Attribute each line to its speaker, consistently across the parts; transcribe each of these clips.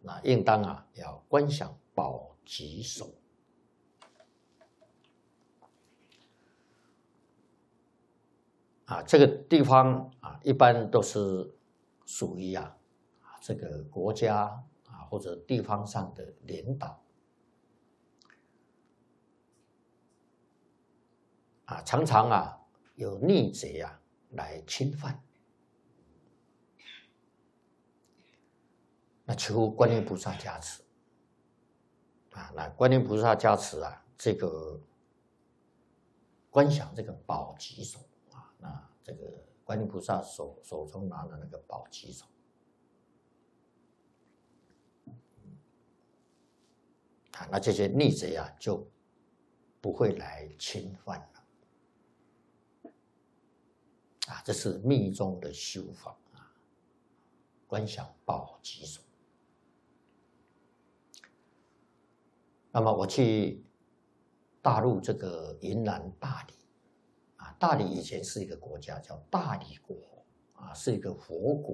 Speaker 1: 那应当要观想宝棘手。这个地方一般都是属于这个国家或者地方上的领导常常有逆贼来侵犯。那求观音菩萨加持那观音菩萨加持这个观想这个宝棘手那这个观音菩萨手中拿的那个宝棘手那这些逆贼就不会来侵犯了这是密宗的修法观想宝棘手。那么我去大陆这个云南大理大理以前是一个国家叫大理国是一个佛国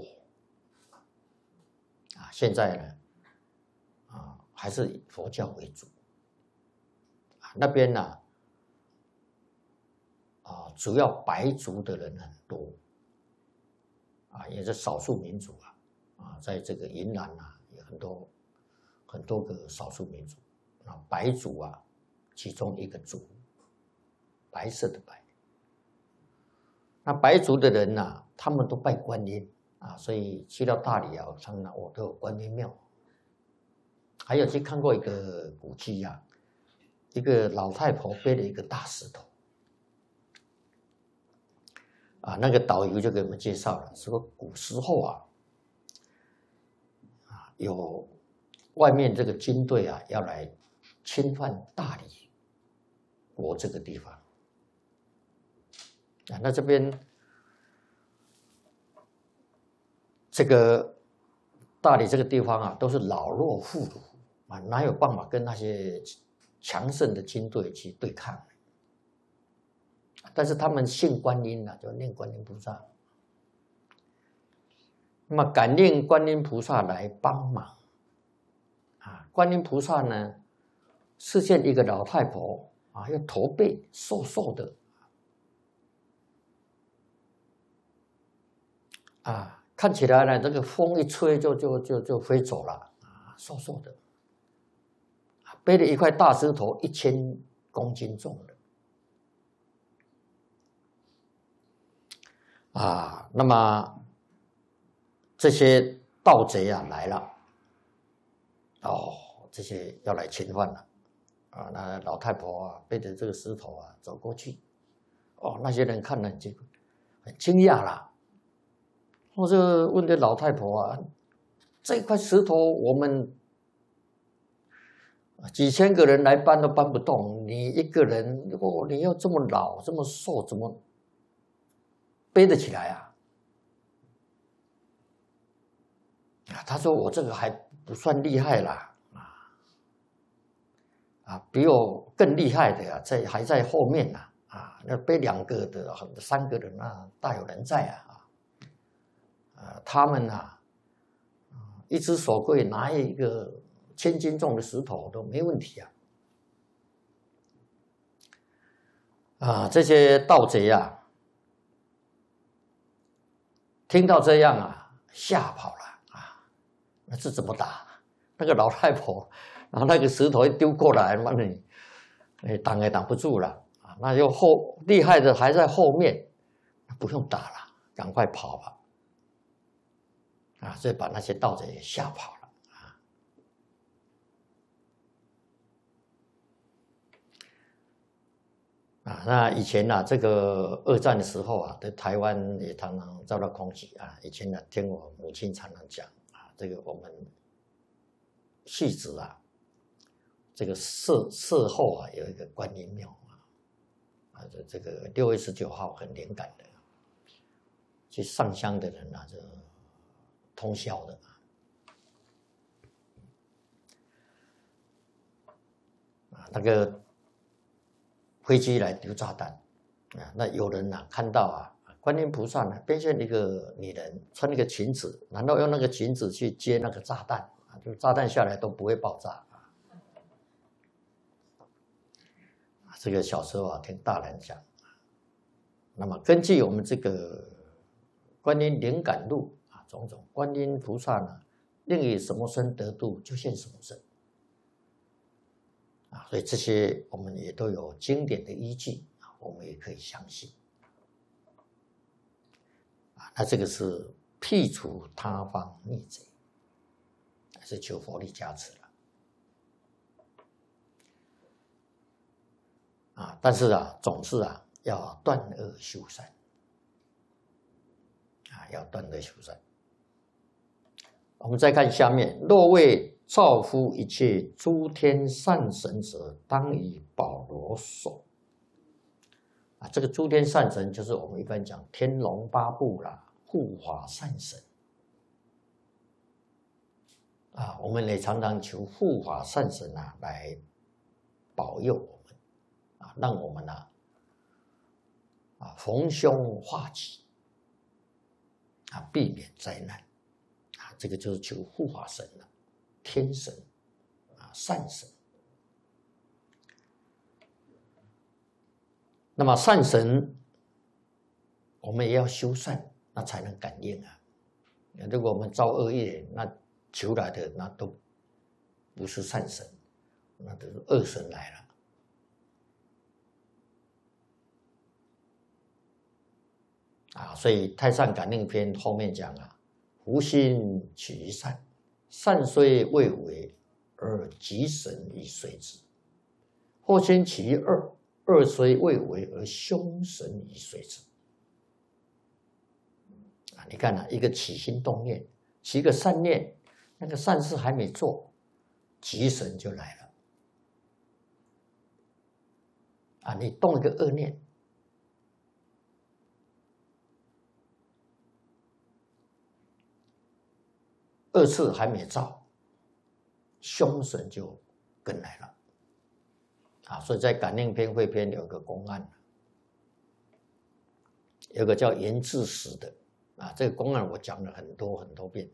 Speaker 1: 现在呢还是以佛教为主那边主要白族的人很多也是少数民族在这个云南有很多个少数民族白族其中一个族，白色的白。那白族的人他们都拜观音所以去到大理我都有观音庙。还有去看过一个古迹一个老太婆背了一个大石头那个导游就给我们介绍了，说古时候有外面这个军队要来侵犯大理国这个地方那这边这个大理这个地方都是老弱妇孺哪有办法跟那些强盛的军队去对抗？但是他们信观音就念观音菩萨，那么感念观音菩萨来帮忙观音菩萨呢视线一个老太婆又驼背瘦瘦的看起来呢这个风一吹就飞走了瘦瘦的背了一块大石头1000公斤重的那么这些盗贼来了这些要来侵犯了那老太婆背着这个石头走过去那些人看了很惊讶啦我就问这老太婆这块石头我们几千个人来搬都搬不动，你一个人你要这么老这么瘦怎么背得起来他说我这个还不算厉害啦比我更厉害的还在后面那背2个的3个人大有人在他们一只手可以拿一个1000斤重的石头都没问题这些盗贼听到这样吓跑了那这怎么打？那个老太婆然后那个石头一丢过来你挡也挡不住了那就厉害的还在后面，不用打了，赶快跑吧所以把那些盗贼也吓跑了那以前这个二战的时候在台湾也常常遭到攻击以前听我母亲常常讲这个我们戏子这个事后有一个观音庙这个6月19号很灵感的，去上香的人就通宵的那个飞机来丢炸弹那有人看到观音菩萨变现一个女人穿一个裙子，然后用那个裙子去接那个炸弹就炸弹下来都不会爆炸啊。这个小时候啊，听大人讲。那么根据我们这个观音灵感录啊，种种观音菩萨呢，令以什么身得度，就现什么身啊。所以这些我们也都有经典的依据啊，我们也可以相信啊。那这个是辟除他方逆贼，还是求佛力加持了啊。但是啊，总是啊。要断恶修善啊！要断恶修善。我们再看下面：若为造乎一切诸天善神者，当以宝罗手。啊，这个诸天善神就是我们一般讲天龙八部啦，护法善神啊。我们也常常求护法善神啊来保佑我们啊，让我们啊。逢凶化吉啊，避免灾难啊，这个就是求护法神了，天神啊，善神。那么善神，我们也要修善，那才能感应啊。如果我们造恶业，那求来的那都不是善神，那都是恶神来了。啊，所以《太上感应篇》后面讲啊，福心起于善，善虽未为，而吉神以随之；祸心起于恶，恶虽未为，而凶神以随之。啊，你看啊，一个起心动念，起一个善念，那个善事还没做，吉神就来了。啊，你动一个恶念。恶事还没造，凶神就跟来了啊！所以在感应篇汇篇有个公案，有个叫严智史的啊，这个公案我讲了很多遍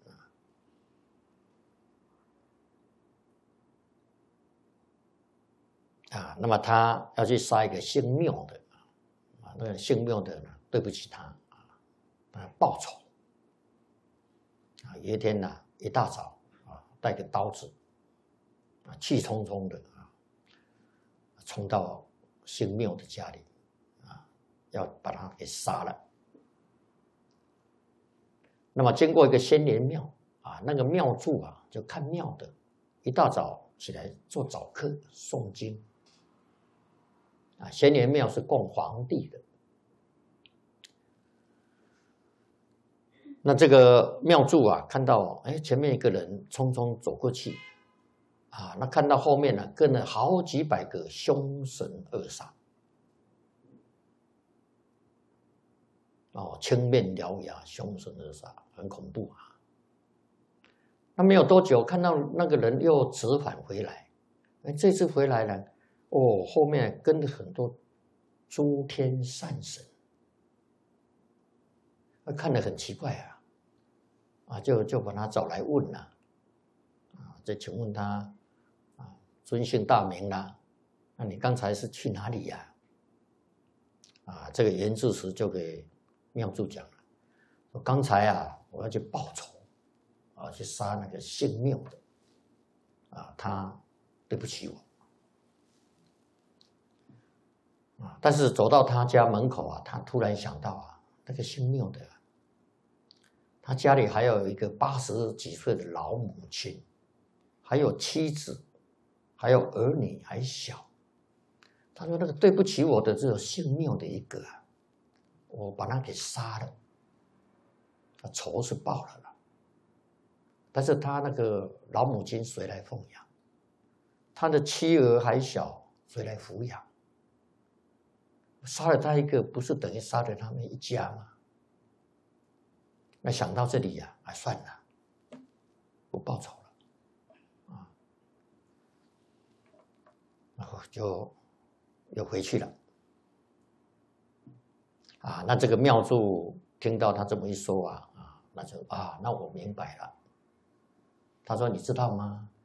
Speaker 1: 啊。那么他要去杀一个姓缪的啊，那个姓缪的呢，对不起他啊，报仇啊。有一天呢，一大早啊，带个刀子啊，气冲冲的啊，冲到姓缪的家里啊，要把他给杀了。那么经过一个仙莲庙啊，那个庙祝啊，就看庙的，一大早起来做早课诵经啊。仙莲庙是供皇帝的。那这个庙祝啊，看到前面一个人匆匆走过去啊，那看到后面呢，跟了好几百个凶神恶煞哦，青面獠牙，凶神恶煞，很恐怖啊。那没有多久，看到那个人又折返回来，这次回来了，哦，后面跟了很多诸天善神。看得很奇怪啊，就把他找来问了啊，就请问他啊，尊姓大名啦？那你刚才是去哪里呀？啊，这个严智史就给庙祝讲了，说刚才啊，我要去报仇啊，去杀那个姓缪的啊，他对不起我啊，但是走到他家门口啊，他突然想到啊，那个姓缪的。他家里还有一个80几岁的老母亲，还有妻子，还有儿女还小。他说：“那个对不起我的只有姓缪的一个啊，我把他给杀了，仇是报了啦。但是他那个老母亲谁来奉养？他的妻儿还小，谁来抚养？杀了他一个，不是等于杀了他们一家吗？”那想到这里呀，算了，不报仇了啊，然后就又回去了啊。那这个庙祝听到他这么一说那就那我明白了， 他说你知道吗？